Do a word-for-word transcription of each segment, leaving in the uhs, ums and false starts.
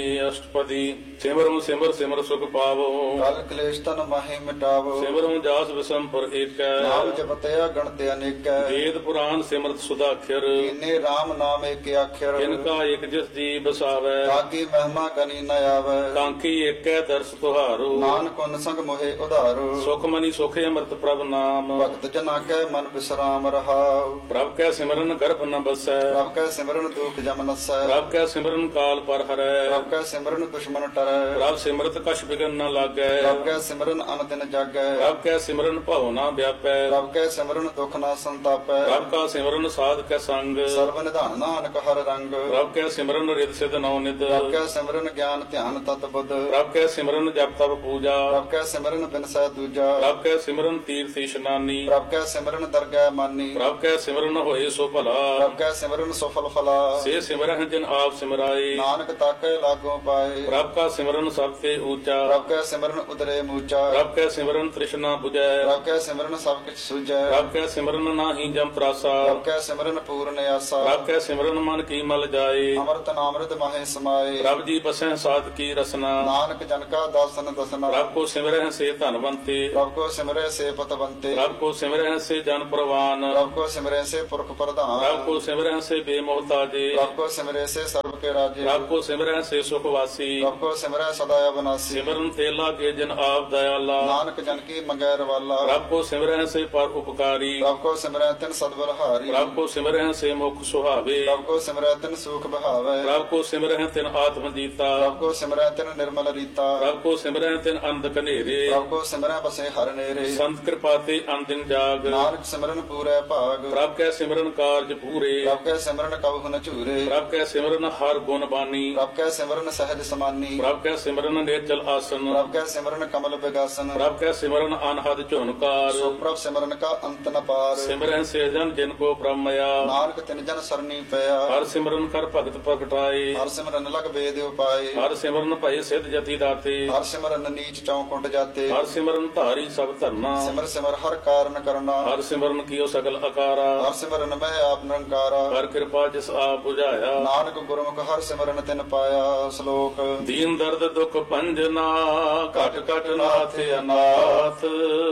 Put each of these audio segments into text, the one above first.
ਅਸ਼ਟਪਦੀ ਸਿਮਰੁ ਸਿਮਰ ਸਿਮਰ ਸੁਖ ਪਾਵੋ। ਕਲ ਕਲੇਸ਼ ਤਨ ਮਾਹੇ ਮਿਟਾਵੋ। ਸਿਮਰੁ ਜਾਸ ਵਿਸੰਪਰ ਏਕੈ। ਨਾਮ ਜਪਤਿਆ ਗਣਤ ਅਨੇਕੈ। ਵੇਦ ਪੁਰਾਨ ਸਿਮਰਤ ਸੁਦਾਖਰ। ਇਨੇ RAM ਨਾਮ ਏਕ ਅੱਖਰ। ਇਨਕਾ ਇਕ ਜਿਸ ਜੀ ਬਸਾਵੈ। ਕਾਕੀ ਮਹਿਮਾ ਕਨੀ ਨ ਆਵੈ। ਕਾਂਕੀ ਏਕੈ ਦਰਸ ਤੁਹਾਰੋ। ਨਾਨਕ ਉਨ ਸੰਗ ਮੋਹਿ ਉਧਾਰੋ। ਸੁਖ ਮਨੀ ਸੁਖੇ ਅੰਮ੍ਰਿਤ ਪ੍ਰਭ ਨਾਮ। ਭਗਤ ਜਨਾ ਕੈ ਮਨ ਬਿਸਰਾਮ ਰਹਾਉ। ਪ੍ਰਭ ਕੈ ਸਿਮਰਨ ਗਰਭ ਨ ਬਸੈ। ਪ੍ਰਭ ਕੈ ਸਿਮਰਨ ਦੁਖ ਜਮ ਨਸੈ। ਪ੍ਰਭ ਕੈ ਸਿਮਰਨ ਕਾਲ ਪਰ ਹਰੈ। ਪ੍ਰਭ ਕੈ ਸਿਮਰਨ ਦੁਸ਼ਮਨ ਟਰੈ। ਪ੍ਰਭ ਸਿਮਰਤ ਕਛ ਬਿਗਨ ਨ ਲਾਗੈ। ਪ੍ਰਭ ਕੈ ਸਿਮਰਨ ਅਨ ਦਿਨ ਜਾਗੈ। ਪ੍ਰਭ ਕੈ ਸਿਮਰਨ ਭਉ ਨ ਵਿਆਪੈ। ਪ੍ਰਭ ਕੈ ਸਿਮਰਨ ਦੁਖ ਨ ਸੰਤਾਪੈ। ਪ੍ਰਭ ਕਾ ਸਿਮਰਨ ਸਾਧ ਕੈ ਸੰਗ। ਸਰਬ ਨਿਧਾਨ ਨਾਨਕ ਹਰ ਰੰਗ। ਪ੍ਰਭ ਕੈ ਸਿਮਰਨ ਰਿਦ ਸਿਧ ਨਉ ਨਿਦ। ਪ੍ਰਭ ਕੈ ਸਿਮਰਨ ਗਿਆਨ ਧਿਆਨ ਤਤ ਬੁੱਧ। ਪ੍ਰਭ ਕੈ ਸਿਮਰਨ ਜਪ ਤਪ ਪੂਜਾ। ਪ੍ਰਭ ਕੈ ਸਿਮਰਨ ਬਿਨਸੈ ਦੂਜਾ। ਪ੍ਰਭ ਕੈ ਸਿਮਰਨ ਤੀਰਥ ਇਸ਼ਨਾਨੀ। ਪ੍ਰਭ ਕੈ ਸਿਮਰਨ ਦਰਗਹਿ ਮਾਨੀ। ਪ੍ਰਭ ਕੈ ਸਿਮਰਨ ਹੋਏ ਸੋ ਭਲਾ। ਪ੍ਰਭ ਕੈ ਸਿਮਰਨ ਸਫਲ ਫਲਾ। ਸੇ ਸਿਮਰਹਿ ਜਿਨ ਆਪ ਸਿਮਰਾਏ। ਨਾਨਕ ਤਾਕੈ ਲਾਗੋ ਪਾਏ। ਪ੍ਰਭ ਕਾ ਸਿਮਰਨ ਸਭ ਤੇ ਊਚਾ। ਪ੍ਰਭ ਕੈ ਸਿਮਰਨ ਉਦਰੇ ਮੂਚਾ। ਪ੍ਰਭ ਕੈ ਸਿਮਰਨ ਤ੍ਰਿਸ਼ਨਾ 부ਜੈ। ਪ੍ਰਭ ਕੈ ਸਿਮਰਨ ਸਭ ਕਿਛ ਸੂਝੈ। ਪ੍ਰਭ ਕੈ ਸਿਮਰਨ ਨਾਹੀ ਜਮ ਤਰਾਸਾ। ਪ੍ਰਭ ਕੈ ਸਿਮਰਨ ਪੂਰਨ ਆਸਾ। ਪ੍ਰਭ ਕੈ ਸਿਮਰਨ ਮਨ ਕੀ ਮਲ ਜਾਏ। ਅੰਮ੍ਰਿਤ ਨਾਮ੍ਰਿਤ ਮਾਹੇ ਸਮਾਏ। ਪ੍ਰਭ ਜੀ ਬਸਹਿ ਸਾਧ ਕੀ ਰਸਨਾ। ਨਾਨਕ ਜਨ ਕਾ ਦਾਸਨ ਦਸਨਾ। ਪ੍ਰਭ ਕੋ ਸਿਮਰਹਿ ਸੇ ਧਨਵੰਤੇ। ਪ੍ਰਭ ਕੋ ਸਿਮਰੈ ਸੇ ਪਤਵੰਤੇ। ਪ੍ਰਭ ਕੋ ਸਿਮਰਹਿ ਸੇ ਜਨ ਪ੍ਰਵਾਨ। ਪ੍ਰਭ ਕੋ ਸਿਮਰੈ ਸੇ ਪੁਰਖ ਪ੍ਰਧਾਨ। ਪ੍ਰਭ ਕੋ ਸਿਮਰਹਿ ਸੇ ਬੇਮੋਹਤਾਜੇ। ਪ੍ਰਭ ਕੋ ਸਿਮਰੈ ਸੇ ਸਰਬ ਕੇ ਰਾਜੇ। ਪ੍ਰਭ ਕੋ ਸਿਮਰਹਿ ਸੇ ਸੁਖ ਵਾਸੀ। ਪ੍ਰਭ ਕੋ ਸਿਮਰੈ ਸਦਾ ਅਬਨਾਸੀ। ਸਿਮਰਨ ਤੇ ਲਾਗੇ ਜਨ ਆਪ ਦਇਆਲਾ। ਨਾਨਕ ਜਨ ਕੀ ਮੰਗੈ ਰਵਾਲਾ। ਪ੍ਰਭ ਕੋ ਸਿਮਰਹਿ ਸੇ ਪਰ ਉਪਕਾਰੀ। ਪ੍ਰਭ ਕੋ ਸਿਮਰੈ ਤਿਨ ਸਦਬਲਹਾਰੀ। ਪ੍ਰਭ ਕੋ ਸਿਮਰਹਿ ਸੇ ਮੁਖ ਸੁਹਾਵੇ। ਪ੍ਰਭ ਕੋ ਸਿਮਰੈ ਤਿਨ ਸੂਖ ਬਹਾਵੈ। ਪ੍ਰਭ ਕੋ ਸਿਮਰਹਿ ਤਿਨ ਆਤਮ ਜੀਤਾ। ਪ੍ਰਭ ਕੋ ਸਿਮਰੈ ਤਿਨ ਨਿਰਮਲ ਰੀਤਾ। ਪ੍ਰਭ ਕੋ ਸਿਮਰਹਿ ਤਿਨ ਅੰਧ ਕਨੇਰੇ। ਪ੍ਰਭ ਕੋ ਸਿਮਰੈ ਬਸੇ ਹਰ ਨੇਰੇ। ਸੰਤ ਕਿਰਪਾ ਤੇ ਅੰਦਿਨ ਜਾਗ। ਨਾਨਕ ਸਿਮਰਨ ਪੂਰੈ ਭਾਗ। ਪ੍ਰਭ ਕੈ ਸਿਮਰਨ ਕਾਰਜ ਪੂਰੇ। ਪ੍ਰਭ ਕੈ ਸਿਮਰਨ ਕਬਹੁ ਨ ਝੂਰੇ। ਪ੍ਰਭ ਕੈ ਸਿਮਰਨ ਹਰ ਗੁਣ ਬਾਨੀ। ਪ੍ਰਭ ਕੈ ਸਿਮਰਨ ਸਹਿਜ ਸਮਾਨੀ। ਪ੍ਰਭ ਕੈ ਸਿਮਰਨ ਨੇਚਲ ਆਸਨ। ਪ੍ਰਭ ਕੈ ਸਿਮਰਨ ਕਮਲ ਬਿਗਾਸਨ। ਪ੍ਰਭ ਕੈ ਸਿਮਰਨ ਅਨਹਦ ਝੁਨਕਾਰ। ਸੋ ਪ੍ਰਭ ਸਿਮਰਨ ਕਾ ਅੰਤ ਨ ਪਾਰ। ਸਿਮਰਨ ਸੇ ਜਨ ਜਿਨ ਕੋ ਪ੍ਰਮਇਆ। ਨਾਨਕ ਤਿਨ ਜਨ ਸਰਨੀ ਪਿਆ। ਹਰ ਸਿਮਰਨ ਕਰ ਭਗਤ ਪ੍ਰਗਟਾਏ। ਹਰ ਸਿਮਰਨ ਲਗ ਵੇਦ ਉਪਾਏ। ਹਰ ਸਿਮਰਨ ਭਏ ਸਿਧ ਜਤੀ ਦਾਤੇ। ਹਰ ਸਿਮਰਨ ਨੀਚ ਚੌਕੁੰਟ ਜਾਤੇ। ਹਰ ਸਿਮਰਨ ਧਾਰੀ ਸਭ ਧਰਨਾ। ਸਿਮਰ ਸਿਮਰ ਹਰ ਕਾਰਨ ਕਰਨਾ। ਹਰ ਸਿਮਰਨ ਕੀਓ ਸਗਲ ਆਕਾਰਾ। ਹਰ ਸਿਮਰਨ ਮੈਂ ਆਪ ਨਿਰੰਕਾਰਾ। ਹਰ ਕਿਰਪਾ ਜਿਸ ਆਪ 부ਝਾਇਆ। ਨਾਨਕ ਗੁਰਮੁਖ ਹਰ ਸਿਮਰਨ ਤਿਨ ਪਾਇਆ। ਸ਼ਲੋਕ ਦੀਨ ਦਰਦ ਦੁਖ ਭੰਜਨਾ ਘਟ ਘਟ ਨਾਥ ਅਨਾਥ।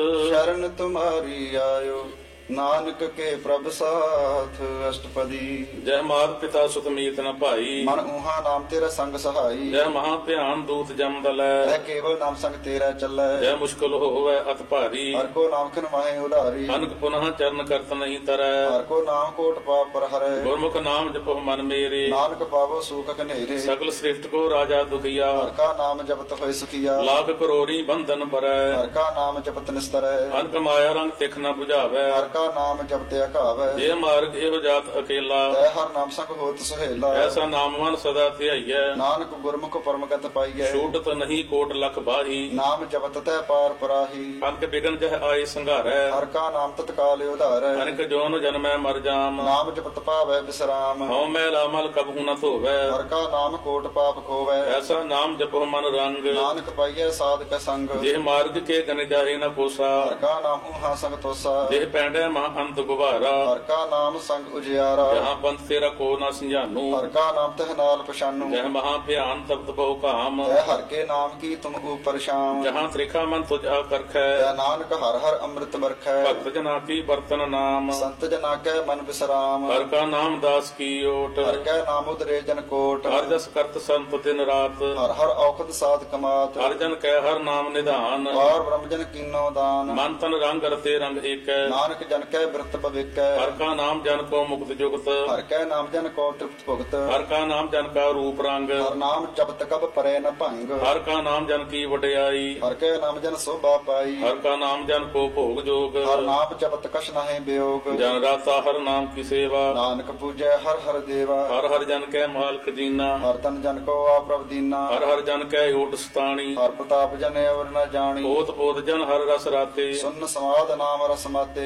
ਸ਼ਰਨ ਤੁਮਾਰੀ ਆਇਓ ਨਾਨਕ ਕੇ ਪ੍ਰਭ ਸਾਥ। ਅਸ਼ਟਪਦੀ ਜੈ ਮਾਤ ਪਿਤਾ ਸੁਤ ਮੀਤ ਨ ਭਾਈ। ਮਨ ਊਹਾ ਨਾਮ ਤੇਰਾ ਸੰਗ ਸਹਾਈ। ਜੈ ਮਹਾ ਧਿਆਨ ਦੂਤ ਜਮ ਦਲੈ। ਐ ਕੇਵਲ ਨਾਮ ਸੰਗ ਤੇਰਾ ਚੱਲੈ। ਜੈ ਮੁਸ਼ਕਲ ਹੋਵੇ ਅਤ ਭਾਰੀ। ਹਰ ਕੋ ਨਾਮ ਖਿਨ ਮਾਹੇ ਉਧਾਰੀ। ਅਨਕ ਪੁਨః ਚਰਨ ਕਰਤ ਨਹੀਂ ਤਰੈ। ਹਰ ਕੋ ਨਾਮ ਕੋਟ ਪਾਪ ਪਰ ਹਰੈ। ਗੁਰਮੁਖ ਨਾਮ ਜਪੋ ਮਨ ਮੇਰੇ। ਨਾਨਕ ਪਾਵੋ ਸੂਖ ਘਨੇਰੇ। ਸਗਲ ਸ੍ਰਿਸ਼ਟ ਕੋ ਰਾਜਾ ਦੁਖੀਆ। ਹਰ ਕਾ ਨਾਮ ਜਪਤ ਹੋਏ ਸੁਖੀਆ। ਲਾਖ ਕਰੋੜੀ ਬੰਧਨ ਭਰੈ। ਹਰ ਕਾ ਨਾਮ ਜਪਤ ਨਿਸਤਰੈ। ਅਨਕ ਮਾਇਆ ਰੰਗ ਤਿਖ ਨ 부ਝਾਵੈ। ਹਰ ਕਾ ਨਾਮ ਜਪਤ ਅਕਾਵੈ। ਜੇ ਮਾਰਗ ਇਹੋ ਜਾਤ ਅਕੇਲਾ। ਤੈ ਹਰ ਨਾਮ ਸੰਗ ਹੋਤ ਸੁਹੇਲਾ। ਐਸਾ ਨਾਮ ਮਨ ਸਦਾ ਧਿਆਈਐ। ਨਾਨਕ ਗੁਰਮੁਖ ਪਰਮਗਤ ਪਾਈਐ। ਛੂਟਤ ਨਹੀਂ ਕੋਟ ਲਖ ਬਾਹੀ। ਨਾਮ ਜਪਤ ਤੈ ਪਾਰ ਪਰਾਹੀ। ਅਨਕ ਬਿਗਨ ਜਹ ਆਏ ਸੰਘਾਰੈ। ਹਰ ਕਾ ਨਾਮ ਤਤਕਾਲ ਉਧਾਰੈ। ਅਨਕ ਜੋਨ ਜਨਮੈ ਮਰ ਜਾਮ। ਨਾਮ ਜਪਤ ਪਾਵੈ ਬਿਸਰਾਮ। ਹਉ ਮੈਲਾ ਮਲ ਕਬਹੂ ਨ ਧੋਵੈ। ਹਰ ਕਾ ਨਾਮ ਕੋਟ ਪਾਪ ਖੋਵੈ। ਐਸਾ ਨਾਮ ਜਪੋ ਮਨ ਰੰਗ। ਨਾਨਕ ਪਾਈਐ ਸਾਧਕ ਸੰਗ। ਜੇ ਮਾਰਗ ਕੇ ਗਨ ਜਾਹੇ ਨ ਕੋਸਾ। ਹਰ ਕਾ ਨਾਮ ਊਹਾ ਸੰਗ ਤੋਸਾ। ਜੇ ਪੈਂਡੈ ਮਹਾ ਅੰਤ ਗੁਬਾਰਾ। ਹਰ ਕਾ ਨਾਮ ਸੰਗ ਉਜਿਆਰਾ। ਜਹਾਂ ਪੰਥ ਤੇਰਾ ਕੋ ਨ ਸੰਝਾਨੂ। ਹਰ ਕਾ ਨਾਮ ਤਹ ਨਾਲ ਪਛਾਨੂ। ਜਹ ਮਹਾ ਭਿਆਨ ਤਪਤ ਬਹੁ ਕਾਮ। ਤੈ ਹਰ ਕੇ ਨਾਮ ਕੀ ਤੁਮ ਉਪਰ ਸ਼ਾਮ। ਜਹਾਂ ਤ੍ਰਿਖਾ ਮਨ ਤੁਝ ਆਕਰਖੈ। ਤੈ ਨਾਨਕ ਹਰ ਹਰ ਅੰਮ੍ਰਿਤ ਵਰਖੈ। ਭਗਤ ਜਨਾ ਕੀ ਬਰਤਨ ਨਾਮ। ਸੰਤ ਜਨਾ ਕੈ ਮਨ ਬਿਸਰਾਮ। ਹਰ ਕਾ ਨਾਮ ਦਾਸ ਕੀ ਓਟ। ਹਰ ਕੈ ਨਾਮ ਉਦਰੇ ਜਨ ਕੋਟ। ਹਰ ਜਸ ਕਰਤ ਸੰਤ ਦਿਨ ਰਾਤ। ਹਰ ਹਰ ਔਖਦ ਸਾਧ ਕਮਾਤ। ਹਰ ਜਨ ਕੈ ਹਰ ਨਾਮ ਨਿਧਾਨ। ਔਰ ਬ੍ਰਹਮ ਜਨ ਕੀਨੋ ਦਾਨ। ਮਨ ਤਨ ਰੰਗ ਰਤੇ ਰੰਗ ਏਕੈ। ਨਾਨਕ ਜਨ ਕੈ ਬਿਰਤ ਭਵਿਕੈ। ਹਰ ਕਾ ਨਾਮ ਜਨ ਕੋ ਮੁਕਤ ਜੁਗਤ। ਹਰ ਕੈ ਨਾਮ ਜਨ ਕੋ ਤ੍ਰਿਪਤ ਭੁਗਤ। ਹਰ ਕਾ ਨਾਮ ਜਨ ਕਾ ਰੂਪ ਰੰਗ। ਹਰ ਨਾਮ ਜਪਤ ਕਬ ਪਰੈ ਨ ਭੰਗ। ਹਰ ਕਾ ਨਾਮ ਜਨ ਕੀ ਵਡਿਆਈ। ਹਰ ਕੈ ਨਾਮ ਜਨ ਸੋਭਾ ਪਾਈ। ਹਰ ਕਾ ਨਾਮ ਜਨ ਕੋ ਭੋਗ ਜੋਗ। ਹਰ ਨਾਮ ਜਪਤ ਕਛ ਨਾਹਿ ਬਿਯੋਗ। ਜਨ ਰਾਤਾ ਹਰ ਨਾਮ ਕੀ ਸੇਵਾ। ਨਾਨਕ ਪੂਜੈ ਹਰ ਹਰ ਦੇਵਾ। ਹਰ ਹਰ ਜਨ ਕੈ ਮਾਲਕ ਜੀਨਾ। ਹਰ ਤਨ ਜਨ ਕੋ ਆਪ੍ਰਭ ਦੀਨਾ। ਹਰ ਹਰ ਜਨ ਕੈ ਓਟ ਸਤਾਣੀ। ਹਰ ਪ੍ਰਤਾਪ ਜਨ ਅਵਰ ਨ ਜਾਣੀ। ਪੋਤ ਪੋਤ ਜਨ ਹਰ ਰਸ ਰਾਤੇ। ਸੁਨ ਸਮਾਦ ਨਾਮ ਰਸ ਮਾਤੇ। ਆਠ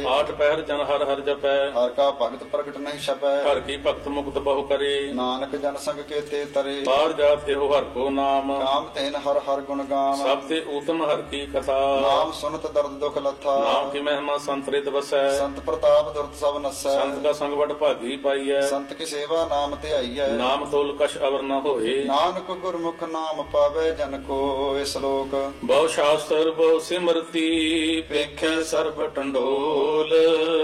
ਪਹਿਰ ਜਨ ਹਰ ਹਰ ਜਪੈ ਹਰ ਕਾ ਭਗਤ ਪ੍ਰਗਟ ਨਹੀਂ ਛਪੈ ਹਰ ਕੀ ਭਗਤ ਮੁਕਤ ਬਹੁ ਕਰੇ ਨਾਨਕ ਜਨ ਸੰਗ ਕੇਤੇ ਤਰੇ ਬਾਹਰ ਜਾਤ ਇਹੋ ਹਰ ਕੋ ਨਾਮ ਕਾਮ ਤੈਨ ਹਰ ਹਰ ਗੁਣ ਗਾਮ ਸਭ ਤੇ ਊਤਮ ਹਰ ਕੀ ਕਥਾ ਨਾਮ ਸੁਨਤ ਦਰਦ ਦੁਖ ਲੱਥਾ ਨਾਮ ਕੀ ਮਹਿਮਾ ਸੰਤ ਰਿਤ ਵਸੈ ਸੰਤ ਪ੍ਰਤਾਪ ਦੁਰਤ ਸਭ ਨਸੈ ਸੰਤ ਕਾ ਸੰਗ ਵਡ ਭਾਗੀ ਪਾਈਐ ਸੰਤ ਕੀ ਸੇਵਾ ਨਾਮ ਧਿਆਈਐ ਨਾਮ ਤੋਲ ਕਛ ਅਵਰ ਨ ਹੋਏ ਨਾਨਕ ਗੁਰਮੁਖ ਨਾਮ ਪਾਵੇ ਜਨ ਕੋ ਇਸ ਲੋਕ ਬਹੁ ਸ਼ਾਸਤਰ ਬਹੁ ਸਿਮਰਤੀ ਪੇਖੈ ਸਰਬ ਟੰਡੋਲ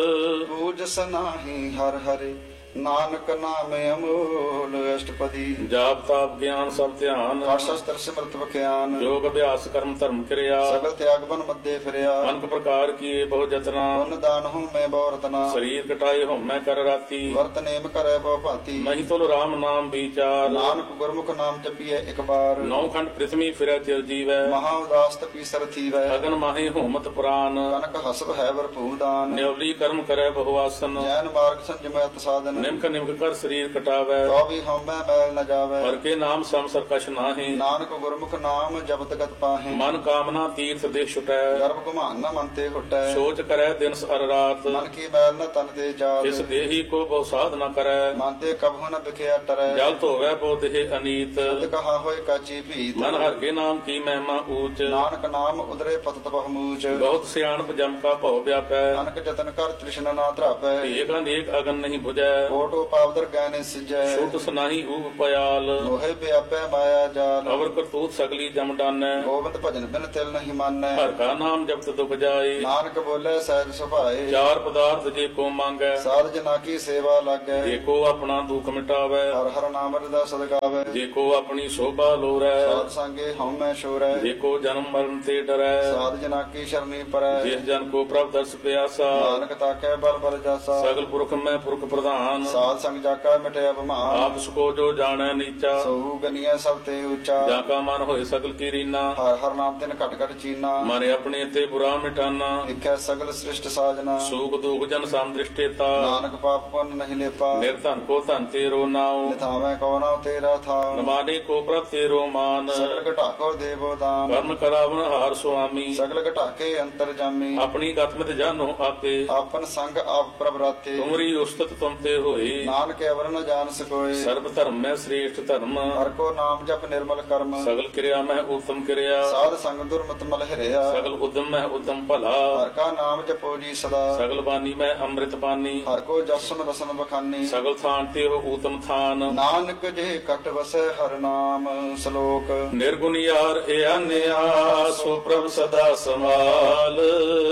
ਪੂਜਸ ਨਾਹੀ ਹਰ ਹਰਿ ਨਾਨਕ ਨਾਮ ਅਮੋਲ ਅਸ਼ਟਪਦੀ ਜਾਪ ਤਾਪ ਗਿਆਨ ਸਭ ਧਿਆਨ ਕਾਟ ਸ਼ਸਤਰ ਸਿਮਰਤ ਬਖਿਆਨ ਯੋਗ ਅਭਿਆਸ ਕਰਮ ਧਰਮ ਕਿਰਿਆ ਸਗਲ ਤਿਆਗ ਬਨ ਮੱਦੇ ਫਿਰਿਆ ਅਨਕ ਪ੍ਰਕਾਰ ਕੀਏ ਬਹੁ ਜਤਨਾ ਪੁੰਨ ਦਾਨ ਹੂੰ ਮੈਂ ਬਹੁ ਰਤਨਾ ਸਰੀਰ ਕਟਾਏ ਹਉਮੈ ਕਰ ਰਾਤੀ ਵਰਤ ਨੇਮ ਕਰੈ ਬਹੁ ਭਾਤੀ ਨਹੀਂ ਤੁਲ ਰਾਮ ਨਾਮ ਵਿਚਾਰ ਨਾਨਕ ਗੁਰਮੁਖ ਨਾਮ ਜਪੀਐ ਇੱਕ ਬਾਰ ਨੌ ਖੰਡ ਪ੍ਰਿਥਵੀ ਫਿਰੈ ਚਿਰ ਜੀਵੈ ਮਹਾ ਉਦਾਸ ਤਪੀ ਸਰ ਥੀਵੈ ਅਗਨ ਮਾਹੀ ਹਉਮਤ ਪੁਰਾਨ ਕਨਕ ਹਸਬ ਹੈ ਵਰਪੂ ਦਾਨ ਨਿਵਲੀ ਕਰਮ ਕਰੈ ਬਹੁ ਆਸਨ ਜੈਨ ਮਾਰਗ ਸੰਜਮੈ ਸਾਧਨ ਨਿਮਕ ਨਿਮਕ ਕਰ ਸਰੀਰ ਕਟਾਵੈ ਤੋ ਵੀ ਹਉਮੈ ਮੈਲ ਨ ਜਾਵੈ ਹਰ ਕੇ ਨਾਮ ਸੰਸਰ ਕਛ ਨਾਹੀ ਨਾਨਕ ਗੁਰਮੁਖ ਨਾਮ ਜਪਤ ਗਤ ਪਾਹੇ ਮਨ ਕਾਮਨਾ ਤੀਰਥ ਦੇ ਛੁਟੈ ਗਰਭ ਗੁਮਾਨ ਨ ਮਨ ਤੇ ਹੁਟੈ ਸੋਚ ਕਰੈ ਦਿਨ ਸਰ ਰਾਤ ਮਨ ਕੀ ਮੈਲ ਨ ਤਨ ਤੇ ਜਾਤ ਇਸ ਦੇਹੀ ਕੋ ਬਹੁ ਸਾਧ ਨ ਕਰੈ ਮਨ ਤੇ ਕਬਹੁ ਨ ਬਿਖਿਆ ਟਰੈ ਜਲ ਧੋਵੈ ਬਹੁ ਦੇਹ ਅਨੀਤ ਤਦ ਕਹਾ ਹੋਏ ਕਾਚੀ ਭੀਤ ਮਨ ਹਰ ਕੇ ਨਾਮ ਕੀ ਮਹਿਮਾ ਊਚ ਨਾਨਕ ਨਾਮ ਉਦਰੇ ਪਤਤ ਬਹੁਮੂਚ ਬਹੁਤ ਸਿਆਣਪ ਜਮ ਕਾ ਭਉ ਵਿਆਪੈ ਨਾਨਕ ਜਤਨ ਕਰ ਤ੍ਰਿਸ਼ਨਾ ਨਾ ਧਰਾਪੈ ਏਕ ਅਨੇਕ ਅਗਨ ਨਹੀਂ 부ਜੈ ਕੋਟੋ ਪਾਵਦਰ ਗੈਨੇ ਸਿਜੈ ਛੁਟ ਸੁਨਾਹੀ ਊਪ ਪਿਆਲ ਲੋਹੇ ਪਿਆਪੈ ਮਾਇਆ ਜਾਲ ਅਵਰ ਕਰਤੂਤ ਸਗਲੀ ਜਮ ਡਾਨੈ ਗੋਬਿੰਦ ਭਜਨ ਬਿਨ ਤਿਲ ਨਹੀਂ ਮਾਨੈ ਹਰ ਕਾ ਨਾਮ ਜਪਤ ਦੁਖ ਜਾਏ ਨਾਨਕ ਬੋਲੇ ਸਹਿਜ ਸੁਭਾਏ ਚਾਰ ਪਦਾਰਥ ਜੇ ਕੋ ਮੰਗੈ ਸਾਧ ਜਨਾ ਕੀ ਸੇਵਾ ਲਾਗੈ ਜੇ ਕੋ ਆਪਣਾ ਦੁਖ ਮਿਟਾਵੈ ਹਰ ਹਰ ਨਾਮ ਰਦਾ ਸਦਗਾਵੈ ਜੇ ਕੋ ਆਪਣੀ ਸ਼ੋਭਾ ਲੋਰੈ ਸਾਧ ਸੰਗੇ ਹਉਮੈ ਸ਼ੋਰੈ ਜੇ ਕੋ ਜਨਮ ਮਰਨ ਤੇ ਡਰੈ ਸਾਧ ਜਨਾ ਕੀ ਸ਼ਰਨੀ ਪਰੈ ਜਿਸ ਜਨ ਕੋ ਪ੍ਰਭ ਦਰਸ ਪਿਆਸਾ ਨਾਨਕ ਤਾਕੈ ਬਲ ਬਲ ਜਾਸਾ ਸਗਲ ਪੁਰਖ ਮੈਂ ਪੁਰਖ ਪ੍ਰਧਾਨ ਸਾਧ ਸੰਗ ਜਾਕਾ ਮਿਟਿਆ ਬਮਾਨ ਆਪ ਸਕੋ ਜੋ ਜਾਣੈ ਨੀਚਾ ਸਹੂ ਗਨੀਐ ਸਭ ਤੇ ਉੱਚਾ ਜਾ ਕਾ ਮਨ ਹੋਏ ਸਗਲ ਕੀ ਰੀਨਾ ਹਰ ਹਰ ਨਾਮ ਤਿਨ ਘਟ ਘਟ ਚੀਨਾ ਮਨ ਆਪਣੇ ਤੇ ਬੁਰਾ ਮਿਟਾਨਾ ਲਿਖਿਆ ਸਗਲ ਸ੍ਰਿਸ਼ਟ ਸਾਜਨਾ ਸੂਖ ਦੁਖ ਜਨ ਸਮ ਦ੍ਰਿਸ਼ਟੇਤਾ ਨਾਨਕ ਪਾਪ ਪੁੰਨ ਨਹੀਂ ਲੇਪਾ ਨਿਰਧਨ ਕੋ ਧਨ ਤੇਰੋ ਨਾਉ ਨਿਥਾਵੇਂ ਕੋ ਨਾਉ ਤੇਰਾ ਥਾਉ ਨਮਾਨੇ ਕੋ ਪ੍ਰਭ ਤੇਰੋ ਮਾਨ ਸਗਲ ਘਟਾਕੋ ਦੇਵੋ ਦਾਨ ਕਰਨ ਕਰਾਵਨ ਹਾਰ ਸੁਆਮੀ ਸਗਲ ਘਟਾਕੇ ਅੰਤਰ ਜਾਮੀ ਆਪਣੀ ਗਤਮਿਤ ਜਾਨੋ ਆਪੇ ਆਪਨ ਸੰਗ ਆਪ ਪ੍ਰਭ ਰਾਤੇ ਤੁਮਰੀ ਉਸਤਤ ਤੁਮ ਤੇ ਹੋਏ ਨਾਨਕ ਅਵਰ ਨ ਜਾਣ ਸਕੋਏ ਸਰਬ ਧਰਮ ਮੈਂ ਸ੍ਰੇਸ਼ਟ ਧਰਮ ਹਰ ਕੋ ਨਾਮ ਜਪ ਨਿਰਮਲ ਕਰਮ ਸਗਲ ਕਿਰਿਆ ਮੈਂ ਉਤਮ ਕਿਰਿਆ ਸਾਧ ਸੰਗ ਦੁਰਮਤ ਮਲ ਹਰਿਆ ਸਗਲ ਉਦਮ ਮੈਂ ਉਦਮ ਭਲਾ ਹਰ ਕਾ ਨਾਮ ਜਪੋ ਜੀ ਸਦਾ ਸਗਲ ਬਾਣੀ ਮੈਂ ਅੰਮ੍ਰਿਤ ਬਾਣੀ ਹਰ ਕੋ ਜਸਨ ਵਸਨ ਬਖਾਨੀ ਸਗਲ ਥਾਨ ਤੇ ਹੋ ਊਤਮ ਥਾਨ ਨਾਨਕ ਜੇ ਕਟ ਵਸੈ ਹਰ ਨਾਮ ਸ਼ਲੋਕ ਨਿਰਗੁਣ ਯਾਰ ਏ ਆਨਿਆ ਸੋ ਪ੍ਰਭ ਸਦਾ ਸੰਭਾਲ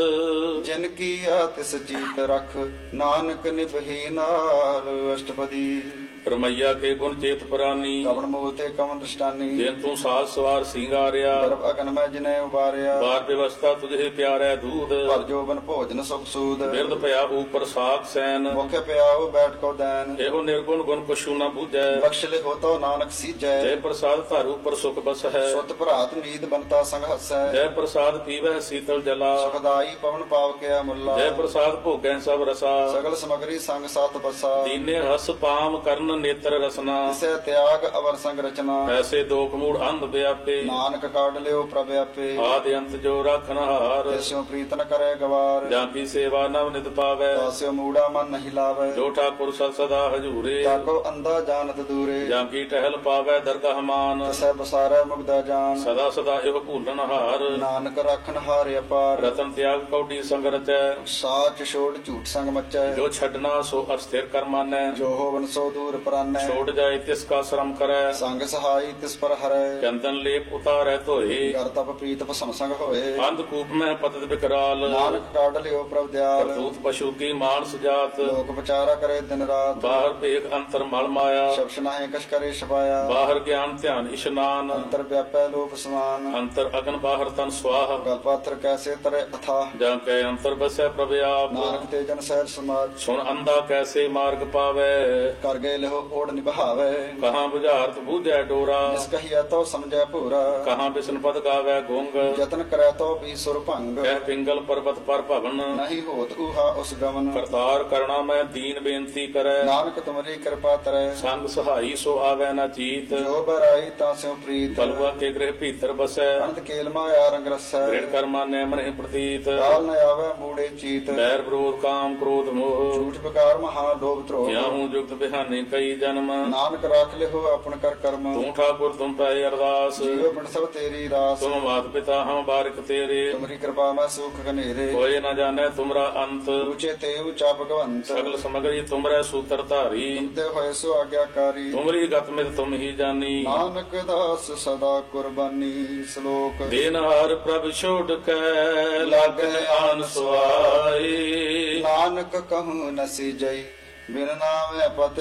ਜਿਨ ਕੀ ਆ ਤਿਸ ਜੀਤ ਰਖ ਨਾਨਕ ਨਿਭੀ ਨਾਲ ਅਸ਼ਟਪਦੀ ਰਮਈਆ ਕੇ ਗੁਣ ਚੇਤ ਪ੍ਰਾਨੀ ਕਵਣ ਮੋਹ ਤੇ ਕਵਣ ਦ੍ਰਿਸ਼ਟਾਨੀ ਜਿਨ ਤੂੰ ਸਾਜ ਸਵਾਰ ਸਿੰਗਾਰਿਆ ਗਰਭ ਅਗਨ ਮੈਂ ਜਿਨੇ ਉਬਾਰਿਆ ਬਾਰ ਵਿਵਸਥਾ ਤੁਝੇ ਪਿਆਰੈ ਦੂਧ ਭਰ ਜੋਬਨ ਭੋਜਨ ਸੁਖ ਸੂਦ ਬਿਰਦ ਭਇਆ ਉਪਰ ਸਾਖ ਸੈਨ ਮੁਖ ਪਿਆਉ ਬੈਠ ਕੋ ਦੈਨ ਇਹੋ ਨਿਰਗੁਣ ਗੁਣ ਕੁਛੂ ਨ ਬੂਝੈ ਬਖਸ਼ ਲਿਖੋ ਤੋ ਨਾਨਕ ਸੀਜੈ ਜੈ ਪ੍ਰਸਾਦ ਧਾਰੂ ਉਪਰ ਸੁਖ ਬਸ ਹੈ ਸੁਤ ਭਰਾਤ ਨੀਤ ਬੰਤਾ ਸੰਗ ਹਸੈ ਜੈ ਪ੍ਰਸਾਦ ਪੀਵੈ ਸੀਤਲ ਜਲਾ ਸੁਖਦਾਈ ਪਵਨ ਪਾਵ ਕਿਆ ਮੁੱਲਾ ਜੈ ਪ੍ਰਸਾਦ ਭੋਗੈ ਸਭ ਰਸਾ ਸਗਲ ਸਮਗਰੀ ਸੰਗ ਸਾਤ ਬਸਾ ਦੀਨੇ ਰਸ ਪਾਮ ਕਰਨ ਨੇਤਰ ਰਸਨਾ ਤਿਸੈ ਤਿਆਗ ਅਵਰ ਸੰਗ ਰਚਨਾ ਐਸੇ ਦੋਖ ਮੂੜ ਅੰਧ ਵਿਆਪੇ ਨਾਨਕ ਕਾਢ ਲਿਓ ਪ੍ਰਭ ਆਪੇ ਆਦਿ ਅੰਤ ਜੋ ਰਾਖਨ ਹਾਰ ਤਿਸਿਓ ਪ੍ਰੀਤ ਨ ਕਰੇ ਗਵਾਰ ਜਾਂ ਕੀ ਸੇਵਾ ਨਵ ਨਿਤ ਪਾਵੈ ਤਾਸਿਓ ਮੂੜਾ ਮਨ ਨਹੀਂ ਲਾਵੇ ਜੋ ਠਾਕੁਰ ਸਦ ਸਦਾ ਹਜੂਰੇ ਤਾਕੋ ਅੰਧਾ ਜਾਣਤ ਦੂਰੇ ਜਾਂ ਕੀ ਟਹਿਲ ਪਾਵੈ ਦਰਗਾਹ ਮਾਨ ਤਿਸੈ ਬਸਾਰੈ ਮੁਗਦਾ ਜਾਨ ਸਦਾ ਸਦਾ ਇਹੋ ਭੂਲਣ ਹਾਰ ਨਾਨਕ ਰਾਖਨ ਹਾਰਿ ਅਪਾਰ ਰਤਨ ਤਿਆਗ ਕੌਡੀ ਸੰਗ ਰਚੈ ਸਾਚ ਛੋੜ ਝੂਠ ਸੰਗ ਮਚੈ ਜੋ ਛੱਡਣਾ ਸੋ ਅਸਥਿਰ ਕਰ ਮਾਨੈ ਜੋ ਹੋਵਨ ਸੋ ਦੂਰ ਪਰਾਨੈ ਛੋੜ ਜਾਏ ਤਿਸ ਕਾ ਸ਼ਰਮ ਕਰੈ ਸੰਗ ਸਹਾਈ ਤਿਸ ਪਰ ਹਰੈ ਚੰਦਨ ਲੇਪ ਉਤਾਰੈ ਧੋਏ ਕਰ ਤਪ ਪ੍ਰੀਤ ਭਸਮ ਸੰਗ ਹੋਏ ਅੰਧ ਕੂਪ ਮੈਂ ਪਤਿਤ ਵਿਕਰਾਲ ਨਾਨਕ ਕਾਢ ਲਿਓ ਪ੍ਰਭ ਦਿਆਲ ਕਰਤੂਤ ਪਸ਼ੂ ਕੀ ਮਾਨਸ ਜਾਤ ਲੋਕ ਵਿਚਾਰਾ ਕਰੇ ਦਿਨ ਰਾਤ ਬਾਹਰ ਭੇਖ ਅੰਤਰ ਮਲ ਮਾਇਆ ਸ਼ਬਦ ਨਾਹੀ ਕਛ ਕਰੇ ਛਪਾਇਆ ਬਾਹਰ ਗਿਆਨ ਧਿਆਨ ਇਸ਼ਨਾਨ ਅੰਤਰ ਵਿਆਪੈ ਲੋਕ ਸਮਾਨ ਅੰਤਰ ਅਗਨ ਬਾਹਰ ਤਨ ਸਵਾਹ ਗਲ ਪਾਤਰ ਕੈਸੇ ਤਰੇ ਅਥਾ ਜਾਂ ਕੈ ਅੰਤਰ ਬਸੈ ਪ੍ਰਭ ਆਪ ਨਾਨਕ ਤੇ ਜਨ ਸਹਿਜ ਸਮਾਜ ਸੁਣ ਅੰਧਾ ਕੈਸੇ ਮਾਰਗ ਪਾਵੈ ਕਰ ਗਏ ਲਿਓ ਓੜ ਨਿਭਾਵੇ ਕਹਾਂ ਬੁਝਾਰਤ ਬੂਝੈ ਡੋਰਾ ਜਿਸ ਕਹੀਐ ਤੋ ਸਮਝੈ ਭੂਰਾ ਕਹਾਂ ਬਿਸ਼ਨ ਪਦ ਗਾਵੈ ਗੁੰਗ ਯਤਨ ਕਰੈ ਤੋ ਵੀ ਸੁਰ ਭੰਗ ਕਹਿ ਪਿੰਗਲ ਪਰਬਤ ਪਰ ਭਵਨ ਨਹੀਂ ਹੋਤ ਉਹਾ ਉਸ ਗਮਨ ਕਰਤਾਰ ਕਰਣਾ ਮੈਂ ਦੀਨ ਬੇਨਤੀ ਕਰੈ ਨਾਨਕ ਤੁਮਰੀ ਕਿਰਪਾ ਤਰੈ ਸੰਗ ਸਹਾਈ ਸੋ ਆਵੈ ਨਾ ਚੀਤ ਜੋ ਬਰਾਈ ਤਾਂ ਸਿਉ ਪ੍ਰੀਤ ਬਲਵਾ ਕੇ ਗ੍ਰਹਿ ਭੀਤਰ ਬਸੈ ਅਨੰਤ ਕੇਲ ਮਾਇਆ ਰੰਗ ਰਸੈ ਦ੍ਰਿੜ ਕਰਮਾ ਨੈ ਮਨਿ ਪ੍ਰਤੀਤ ਕਾਲ ਨ ਆਵੈ ਮੂੜੇ ਚੀਤ ਬੈਰ ਵਿਰੋਧ ਕਾਮ ਕ੍ਰੋਧ ਮੋਹ ਝੂਠ ਬਕਾਰ ਮਹਾ ਲੋਭ ਧਰੋਹ ਕਿਆਹੂ ਜੁਗਤ ਬਿਹਾਨੇ ਕਈ ਜਨਮ ਨਾਨਕ ਰਾਖ ਲਿਓ ਆਪਨ ਕਰ ਕਰਮ ਤੂੰ ਠਾਕੁਰ ਤੁਮ ਪੈ ਅਰਦਾਸ ਜੀਵ ਬਣ ਸਭ ਤੇਰੀ ਰਾਸ ਤੁਮ ਮਾਤ ਪਿਤਾ ਹਮ ਬਾਰਿਕ ਤੇਰੇ ਤੁਮਰੀ ਕਿਰਪਾ ਮੈਂ ਸੁਖ ਘਨੇਰੇ ਕੋਇ ਨ ਜਾਣੈ ਤੁਮਰਾ ਅੰਤ ਉੱਚੇ ਤੇ ਉੱਚਾ ਭਗਵੰਤ ਸਗਲ ਸਮਗਰੀ ਤੁਮਰੇ ਸੂਤਰ ਧਾਰੀ ਤੇ ਹੋਏ ਸੋ ਆਗਿਆਕਾਰੀ ਤੁਮਰੀ ਗਤ ਮਿਤ ਤੁਮ ਹੀ ਜਾਨੀ ਨਾਨਕ ਦਾਸ ਸਦਾ ਕੁਰਬਾਨੀ ਸ਼ਲੋਕ ਦੇਨਹਾਰ ਪ੍ਰਭ ਛੋੜ ਕੇ ਲਾਗੈ ਆਨ ਸੁਆਈ ਨਾਨਕ ਕਹੂੰ ਨਸੀ ਜਈ ਬਿਨ ਨਾਮੈ ਪਤ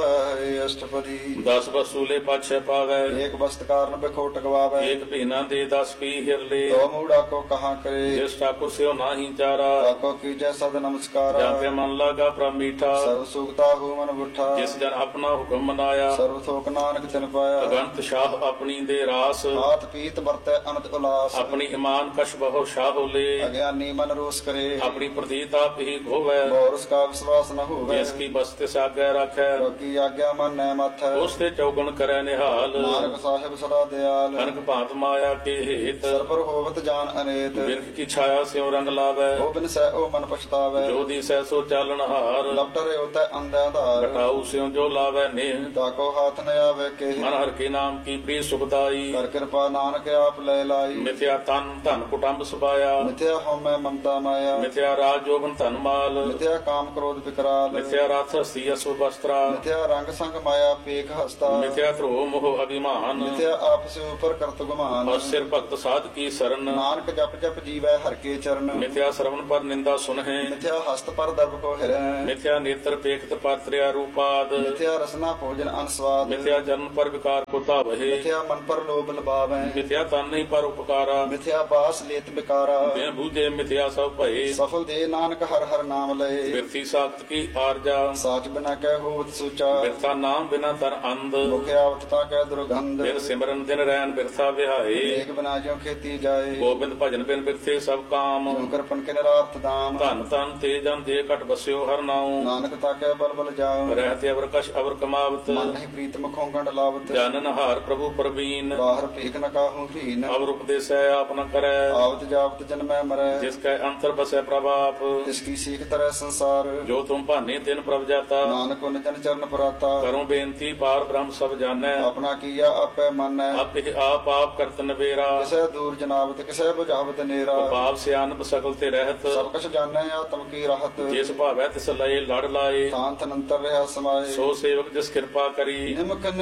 ਜਾਏ ਅਸ਼ਟਪਦੀ ਦਸ ਬਸੂਲੇ ਪਾਛੈ ਪਾਵੈ ਏਕ ਬਸਤ ਕਾਰਨ ਬਿਖੋਟ ਗਵਾਵੇ ਏਕ ਭੀਨਾ ਦੇ ਦਸ ਕੀ ਹਿਰਲੇ ਤੋ ਮੂੜਾ ਕੋ ਕਹਾ ਕਰੇ ਜਿਸ ਠਾਕੁਰ ਸਿਓ ਨਾਹੀ ਚਾਰਾ ਤਾਕੋ ਕੀਜੈ ਸਦ ਨਮਸਕਾਰਾ ਜਾਂ ਤੇ ਮਨ ਲਾਗਾ ਪ੍ਰਭ ਮੀਠਾ ਸਰਬ ਸੁਖਤਾ ਹੂ ਮਨ ਬੁੱਠਾ ਜਿਸ ਜਨ ਆਪਣਾ ਹੁਕਮ ਮਨਾਇਆ ਸਰਬ ਥੋਕ ਨਾਨਕ ਤਿਨ ਪਾਇਆ ਅਗੰਤ ਸ਼ਾਹ ਆਪਣੀ ਦੇ ਰਾਸ ਹਾਥ ਪੀਤ ਵਰਤੈ ਅਨੰਤ ਉਲਾਸ ਆਪਣੀ ਇਮਾਨ ਕਸ਼ ਬਹੁ ਸ਼ਾਹ ਹੋਲੇ ਅਗਿਆਨੀ ਮਨ ਰੋਸ ਕਰੇ ਆਪਣੀ ਪ੍ਰਤੀਤ ਆਪ ਹੀ ਖੋਵੈ ਬੋਰਸ ਕਾ ਵਿਸ਼ਵਾਸ ਨ ਹੋਵੇ ਜਿਸ ਕੀ ਬਸਤਿ ਸਾਗੈ ਰੱਖੈ ਲੋਕੀ ਆਗਿਆ ਮਨ ਨੈ ਮਥੈ ਉਸ ਤੇ ਚੌਗਣ ਕਰੈ ਨਿਹਾਲ ਨਾਨਕ ਸਾਹਿਬ ਸਦਾ ਦਿਆਲ ਅਨਕ ਭਾਂਤ ਮਾਇਆ ਕੇ ਹੇਤ ਸਰਬਰ ਹੋਵਤ ਜਾਨ ਅਨੇਤ ਬਿਰਖ ਕੀ ਛਾਇਆ ਸਿਉ ਰੰਗ ਲਾਵੈ ਉਹ ਬਿਨ ਸਹਿ ਉਹ ਮਨ ਪਛਤਾਵੇ ਜੋ ਦੀ ਸਹਿ ਸੋ ਚਾਲਣ ਹਾਰ ਲਪਟਰੇ ਉਤੈ ਅੰਧਿਆ ਧਾਰ ਘਟਾਉ ਸਿਉ ਜੋ ਲਾਵੈ ਨੇਹ ਤਾਕੋ ਹਾਥ ਨ ਆਵੇ ਕੇ ਮਨ ਹਰ ਕੇ ਨਾਮ ਕੀ ਪ੍ਰੀ ਸੁਖਦਾਈ ਕਰ ਕਿਰਪਾ ਨਾਨਕ ਆਪ ਲੈ ਲਾਈ ਮਿਥਿਆ ਤਨ ਧਨ ਕੁਟੰਬ ਸੁਭਾਇਆ ਮਿਥਿਆ ਹਉਮੈ ਮਮਤਾ ਮਾਇਆ ਮਿਥਿਆ ਰਾਜ ਜੋਗਨ ਧਨ ਮਾਲ ਮਿਥਿਆ ਕਾਮ ਕ੍ਰੋਧ ਵਿਕਰਾਲ ਮਿਥਿਆ ਰਥ ਹਸਤੀ ਅਸੁ ਬਸਤਰਾ ਮਿਥਿਆ ਰੰਗ ਸੰਗ ਮਾਇਆ ਪੇਖ ਹਸਤਾ ਮਿਥਿਆ ਧਰੋ ਮੋਹ ਅਭਿਮਾਨ ਮਿਥਿਆ ਆਪਸ ਉਪਰ ਕਰਤ ਗੁਮਾਨ ਔਰ ਸਿਰ ਭਗਤ ਸਾਧ ਕੀ ਸਰਨ ਨਾਨਕ ਜਪ ਜਪ ਜੀਵੈ ਹਰ ਕੇ ਚਰਨ ਮਿਥਿਆ ਸਰਵਨ ਪਰ ਨਿੰਦਾ ਸੁਨਹਿ ਮਿਥਿਆ ਹਸਤ ਪਰ ਦਰਬ ਕੋ ਹਿਰੈ ਮਿਥਿਆ ਨੇਤਰ ਪੇਖਤ ਪਾਤਰਿਆ ਰੂਪਾਦ ਮਿਥਿਆ ਰਸਨਾ ਭੋਜਨ ਅਨਸਵਾਦ ਮਿਥਿਆ ਜਨਮ ਪਰ ਵਿਕਾਰ ਕੋ ਧਾਵਹਿ ਮਿਥਿਆ ਮਨ ਪਰ ਲੋਭ ਲਬਾਵੈ ਮਿਥਿਆ ਤਨ ਨਹੀਂ ਪਰ ਉਪਕਾਰਾ ਮਿਥਿਆ ਬਾਸ ਲੇਤ ਬਿਕਾਰਾ ਬਿਨ ਬੂਝੇ ਮਿਥਿਆ ਸਭ ਭਏ ਸਫਲ ਦੇ ਨਾਨਕ ਹਰ ਹਰ ਨਾਮ ਲਏ ਬਿਰਥੀ ਸਾਖਤ ਕੀ ਆਰਜਾ ਸਾਚ ਬਿਨਾ ਕਹਿ ਹੋਵਤ ਸੁਚਾ ਬਿਰਥਾ ਨਾਮ ਬਿਨਾ ਤਰ ਅੰਧ ਮੁਖਿਆ ਉਤਤਾ ਕਹਿ ਦੁਰਗੰਧ ਬਿਨ ਸਿਮਰਨ ਦਿਨ ਰੈਨ ਬਿਰਥਾ ਵਿਹਾਏ ਏਕ ਬਿਨਾ ਜਿਉ ਖੇਤੀ ਜਾਏ ਗੋਬਿੰਦ ਭਜਨ ਬਿਨ ਬਿਰਥੇ ਸਭ ਕਾਮ ਜਿਉ ਕਰਪਨ ਕੇ ਨਿਰਾਰਥ ਦਾਮ ਧਨ ਤਨ ਤੇ ਜਨ ਦੇ ਘਟ ਬਸਿਓ ਹਰ ਨਾਉ ਨਾਨਕ ਤਾਕੈ ਬਲ ਬਲ ਜਾਉ ਰਹਿਤੇ ਅਵਰ ਕਸ਼ ਅਵਰ ਕਮਾਵਤ ਮਨ ਨਹੀਂ ਪ੍ਰੀਤ ਮੁਖੋਂ ਗੰਢ ਲਾਵਤ ਜਾਨਨ ਹਾਰ ਪ੍ਰਭੂ ਪਰਬੀਨ ਬਾਹਰ ਭੀਖ ਨ ਕਾਹੂ ਹੀਨ ਅਵਰ ਉਪਦੇਸੈ ਆਪ ਨ ਕਰੈ ਆਵਤ ਜਾਵਤ ਜਨਮੈ ਮਰੈ ਜਿਸ ਕੈ ਅੰਤਰ ਬਸੈ ਪ੍ਰਭਾਪ ਤਿਸ ਕੀ ਸੀਖ ਤਰੈ ਸੰਸਾਰ ਜੋ ਤੁਮ ਭਾਨੇ ਤਿਨ ਪ੍ਰਭ ਜਾਤਾ ਨਾਨਕ ਉਨ ਜਨ ਚਰਨ ਪਰਾਤਾ ਕਰੋ ਬੇਨਤੀ ਪਾਰ ਬ੍ਰਹਮ ਸਭ ਜਾਣੈ ਆਪਣਾ ਕੀਆ ਆਪੈ ਮੰਨੈ ਆਪੇ ਆਪ ਆਪ ਕਰਤ ਨਵੇਰਾ ਕਿਸੈ ਦੂਰ ਜਨਾਵਤ ਕਿਸੈ ਬੁਝਾਵਤ ਨੇਰਾ ਪਾਪ ਸਿਆਨਪ ਸਕਲ ਤੇ ਰਹਿਤ ਸਭ ਕਛ ਜਾਣੈ ਆਤਮ ਕੀ ਰਾਹਤ ਜਿਸ ਭਾਵੈ ਤਿਸ ਲਏ ਲੜ ਲਾਏ ਥਾਨ ਤਨੰਤਰ ਰਹਾ ਸਮਾਏ ਸੋ ਸੇਵਕ ਜਿਸ ਕਿਰਪਾ ਕਰੀ ਨਿਮਕ